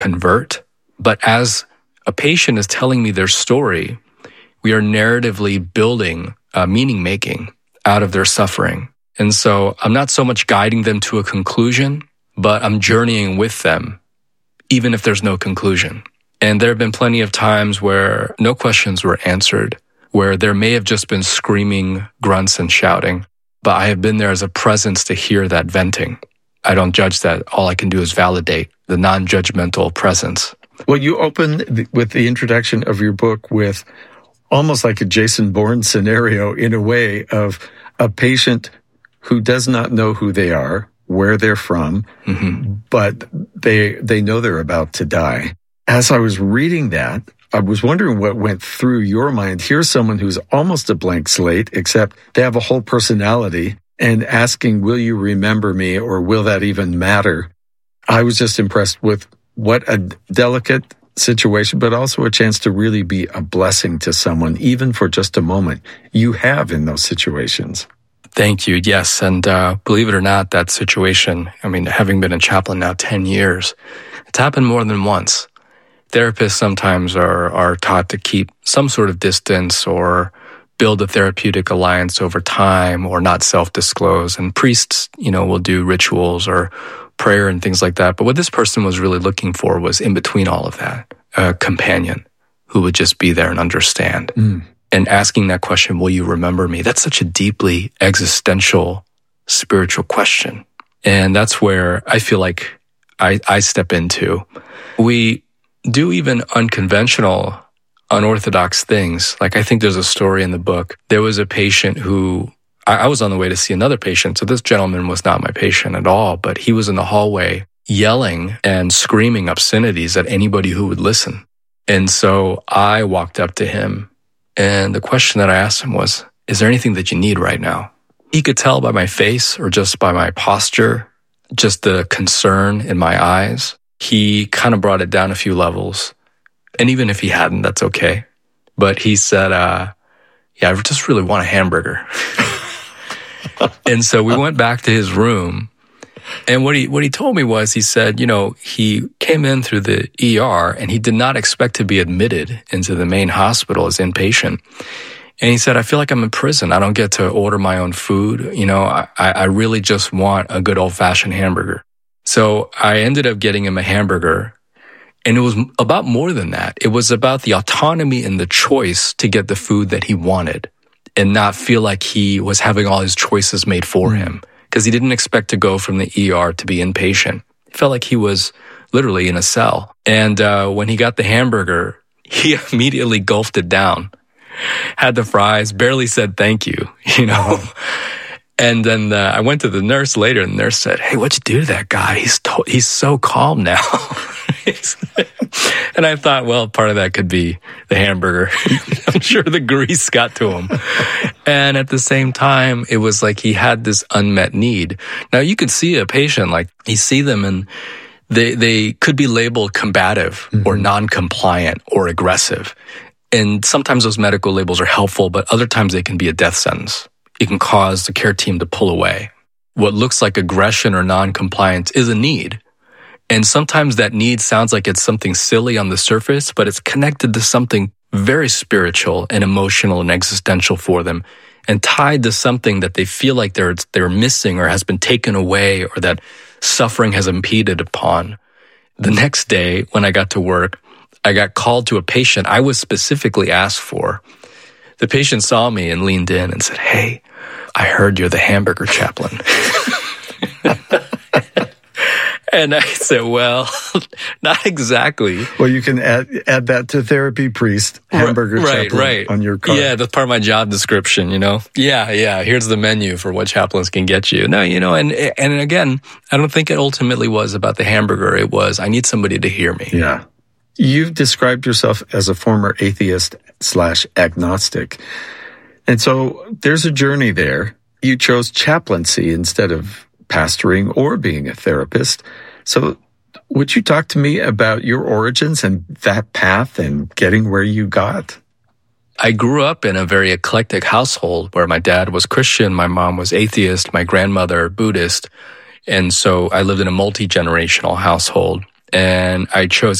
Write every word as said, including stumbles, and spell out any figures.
convert. But as a patient is telling me their story, we are narratively building uh, meaning making out of their suffering. And so I'm not so much guiding them to a conclusion, but I'm journeying with them, even if there's no conclusion. And there have been plenty of times where no questions were answered, where there may have just been screaming, grunts, and shouting, but I have been there as a presence to hear that venting. I don't judge that. All I can do is validate the non-judgmental presence. Well, you open with the introduction of your book with almost like a Jason Bourne scenario in a way of a patient who does not know who they are, where they're from, mm-hmm. but they they know they're about to die. As I was reading that, I was wondering what went through your mind. Here's someone who's almost a blank slate, except they have a whole personality, and asking, will you remember me, or will that even matter? I was just impressed with what a delicate situation, but also a chance to really be a blessing to someone, even for just a moment, you have in those situations. Thank you. Yes. And uh, believe it or not, that situation, I mean, having been a chaplain now ten years, it's happened more than once. Therapists sometimes are, are taught to keep some sort of distance or build a therapeutic alliance over time or not self-disclose. And priests, you know, will do rituals or prayer and things like that. But what this person was really looking for was in between all of that, a companion who would just be there and understand. Mm. And asking that question, will you remember me? That's such a deeply existential, spiritual question. And that's where I feel like I, I step into. We do even unconventional, unorthodox things. Like I think there's a story in the book. There was a patient who, I, I was on the way to see another patient. So this gentleman was not my patient at all, but he was in the hallway yelling and screaming obscenities at anybody who would listen. And so I walked up to him. And the question that I asked him was, is there anything that you need right now? He could tell by my face or just by my posture, just the concern in my eyes. He kind of brought it down a few levels. And even if he hadn't, that's okay. But he said, uh, yeah, I just really want a hamburger. And so we went back to his room. And what he what he told me was, he said, you know, he came in through the E R and he did not expect to be admitted into the main hospital as inpatient. And he said, I feel like I'm in prison. I don't get to order my own food. You know, I, I really just want a good old-fashioned hamburger. So I ended up getting him a hamburger. And it was about more than that. It was about the autonomy and the choice to get the food that he wanted and not feel like he was having all his choices made for him. Because he didn't expect to go from the E R to be inpatient. He felt like he was literally in a cell. And uh, when he got the hamburger, he immediately gulped it down, had the fries, barely said thank you, you know. And then uh, I went to the nurse later, and the nurse said, hey, what'd you do to that guy? He's to- he's so calm now. And I thought, well, part of that could be the hamburger. I'm sure the grease got to him. And at the same time, it was like he had this unmet need. Now, you could see a patient, like you see them and they they could be labeled combative mm-hmm. or non-compliant or aggressive. And sometimes those medical labels are helpful, but other times they can be a death sentence. It can cause the care team to pull away. What looks like aggression or non-compliance is a need. And sometimes that need sounds like it's something silly on the surface, but it's connected to something very spiritual and emotional and existential for them and tied to something that they feel like they're they're missing or has been taken away or that suffering has impeded upon. The next day, when I got to work, I got called to a patient I was specifically asked for. The patient saw me and leaned in and said, hey, I heard you're the hamburger chaplain. And I said, well, not exactly. Well, you can add add that to therapy priest, hamburger right, chaplain right. on your card. Yeah, that's part of my job description, you know? Yeah, yeah, here's the menu for what chaplains can get you. No, you know, and and again, I don't think it ultimately was about the hamburger. It was, I need somebody to hear me. Yeah. You've described yourself as a former atheist slash agnostic. And so there's a journey there. You chose chaplaincy instead of pastoring or being a therapist. So would you talk to me about your origins and that path and getting where you got? I grew up in a very eclectic household where my dad was Christian, my mom was atheist, my grandmother Buddhist. And so I lived in a multi-generational household. and I chose